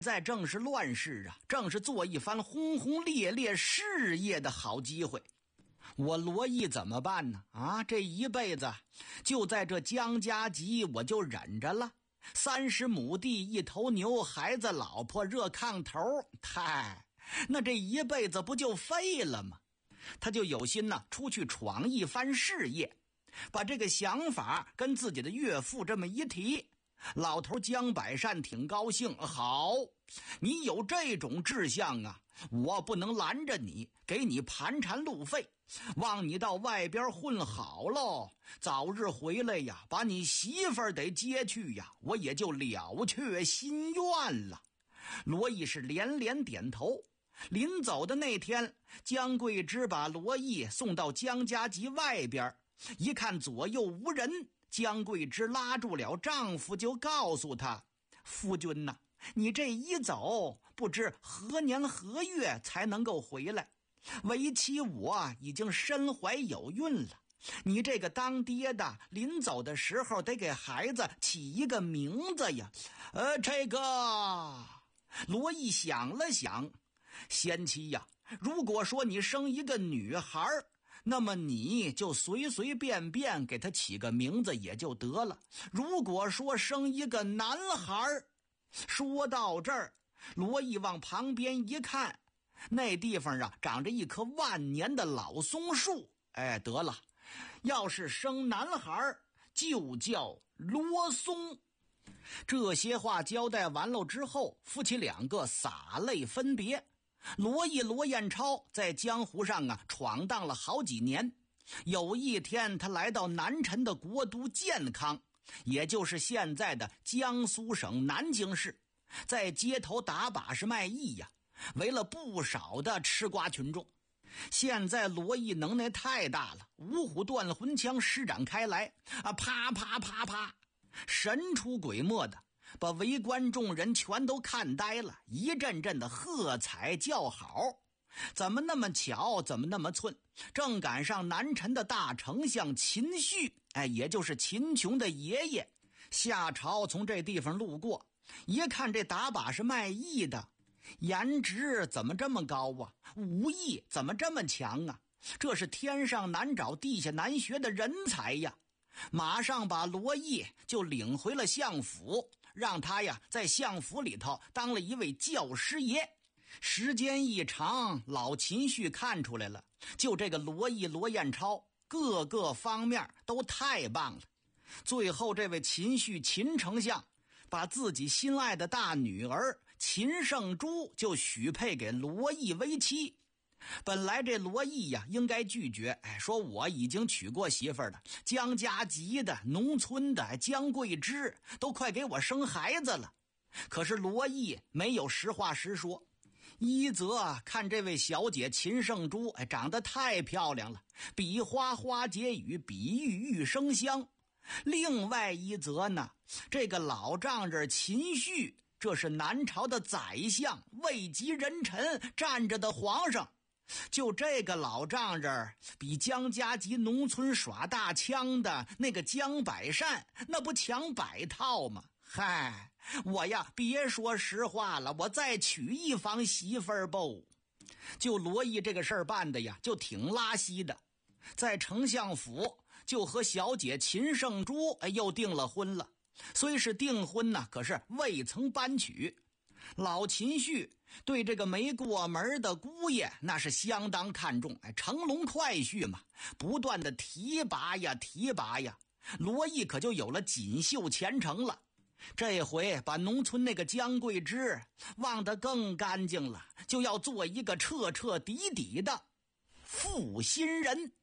在正是乱世啊，正是做一番轰轰烈烈事业的好机会。我罗毅怎么办呢？这一辈子就在这江家集我就忍着了。30亩地，1头牛，孩子老婆，热炕头，那这一辈子不就废了吗？他就有心呢，出去闯一番事业，把这个想法跟自己的岳父这么一提。老头江百善挺高兴，好，你有这种志向啊，我不能拦着你，给你盘缠路费，望你到外边混好喽，早日回来呀，把你媳妇儿得接去呀，我也就了却心愿了。罗毅是连连点头。临走的那天，江桂枝把罗毅送到江家集外边，一看左右无人，江桂枝拉住了丈夫，就告诉他：夫君呐，你这一走，不知何年何月才能够回来，为妻我已经身怀有孕了，你这个当爹的临走的时候得给孩子起一个名字呀。这个罗毅想了想，贤妻呀，如果说你生一个女孩，那么你就随随便便给她起个名字也就得了。如果说生一个男孩，说到这儿，罗毅往旁边一看，那地方啊长着一棵万年的老松树。得了，要是生男孩就叫罗松。这些话交代完了之后，夫妻两个洒泪分别。罗毅罗彦超在江湖上啊闯荡了好几年。有一天，他来到南陈的国都建康，也就是现在的江苏省南京市，在街头打把式卖艺呀，围了不少的吃瓜群众。现在罗毅能耐太大了，五虎断魂枪施展开来啪啪啪啪，神出鬼没的，把围观众人全都看呆了，一阵阵的喝彩叫好。怎么那么巧，怎么那么寸，正赶上南陈的大丞相秦绪，也就是秦琼的爷爷下朝从这地方路过，一看这打把式卖艺的，颜值怎么这么高啊，武艺怎么这么强啊，这是天上难找地下难学的人才呀。马上把罗毅就领回了相府，让他呀在相府里头当了一位教师爷。时间一长，老秦绪看出来了，就这个罗毅罗彦超各个方面都太棒了。最后这位秦绪秦丞相把自己心爱的大女儿秦圣珠就许配给罗毅为妻。本来这罗毅呀应该拒绝，说我已经娶过媳妇儿了，江家集的农村的江桂枝都快给我生孩子了。可是罗毅没有实话实说，一则看这位小姐秦圣珠长得太漂亮了，比花花结语，比玉玉生香。另外一则呢，这个老丈人秦绪，这是南朝的宰相，位极人臣，站着的皇上。就这个老丈人比江家集农村耍大枪的那个江百善那不强100套吗？我呀别说实话了，我再娶一房媳妇儿不。就罗毅这个事儿办的呀就挺拉稀的，在丞相府就和小姐秦圣珠又订了婚了。虽是订婚呢，可是未曾搬娶。老秦绪对这个没过门的姑爷那是相当看重，乘龙快婿嘛，不断的提拔呀提拔呀，罗毅可就有了锦绣前程了。这回把农村那个江桂枝忘得更干净了，就要做一个彻彻底底的负心人。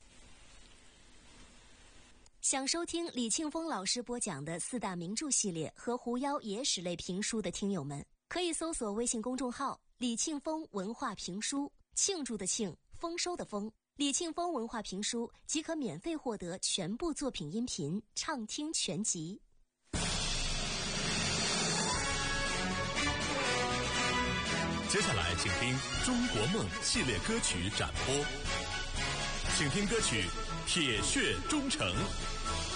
想收听李庆峰老师播讲的4大名著系列和狐妖野史类评书的听友们，可以搜索微信公众号李庆峰文化评书，庆祝的庆，丰收的丰，李庆峰文化评书，即可免费获得全部作品音频畅听全集。 接下来请听中国梦系列歌曲展播，请听歌曲《铁血忠诚》。